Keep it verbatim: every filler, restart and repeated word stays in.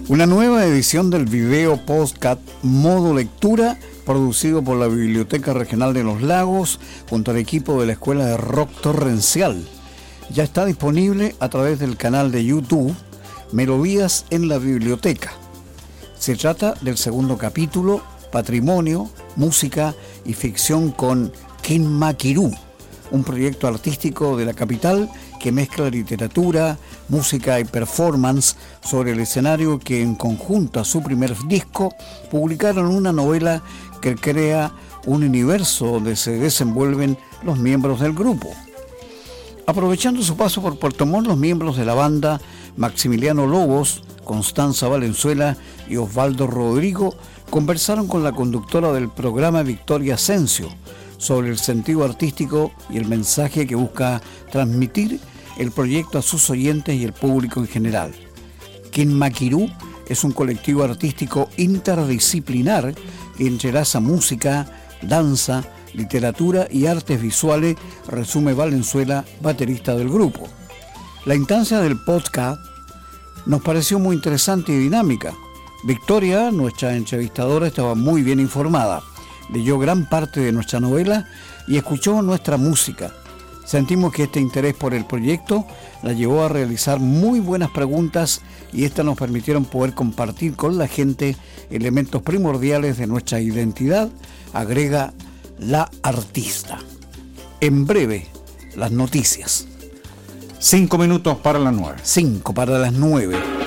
Una nueva edición del video podcast Modo Lectura, producido por la Biblioteca Regional de Los Lagos, junto al equipo de la Escuela de Rock Torrencial. Ya está disponible a través del canal de YouTube Melodías en la Biblioteca. Se trata del segundo capítulo, Patrimonio, Música y Ficción con Kinmakirú, un proyecto artístico de la capital que mezcla literatura, música y performance sobre el escenario, que en conjunto a su primer disco publicaron una novela que crea un universo donde se desenvuelven los miembros del grupo. Aprovechando su paso por Puerto Montt, los miembros de la banda, Maximiliano Lobos, Constanza Valenzuela y Osvaldo Rodrigo, conversaron con la conductora del programa, Victoria Asensio, sobre el sentido artístico y el mensaje que busca transmitir el proyecto a sus oyentes y el público en general. Kinmakirú es un colectivo artístico interdisciplinar que entrelaza música, danza, literatura y artes visuales, resume Valenzuela, baterista del grupo. La instancia del podcast nos pareció muy interesante y dinámica. Victoria, nuestra entrevistadora, estaba muy bien informada, leyó gran parte de nuestra novela y escuchó nuestra música. Sentimos que este interés por el proyecto la llevó a realizar muy buenas preguntas, y estas nos permitieron poder compartir con la gente elementos primordiales de nuestra identidad, agrega la artista. En breve, las noticias. Cinco minutos para las nueve. Cinco para las nueve.